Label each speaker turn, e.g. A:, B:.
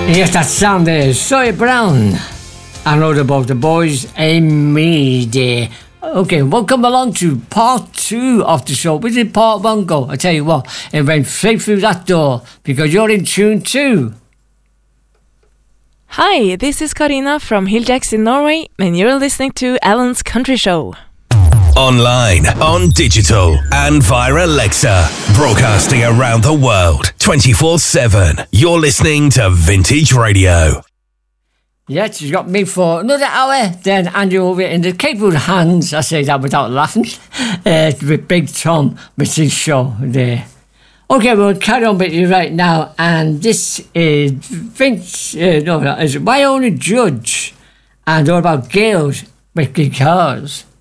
A: Yes, that sound there, Sawyer Brown. I know about the boys and me there. Okay, welcome along to part 2 of the show. Where did part 1 go? I tell you what, it went straight through that door because you're in tune 2.
B: Hi, this is Karina from Hilljacks in Norway, and you're listening to Alan's Country Show.
C: Online, on digital, and via Alexa. Broadcasting around the world, 24/7. You're listening to Vintage Radio.
A: Yes, you got me for another hour. Then Andrew over in the capable hands. I say that without laughing. With Big Tom with his show there. Okay, we'll carry on with you right now. And this is is My Only Judge. And all about girls with guitars.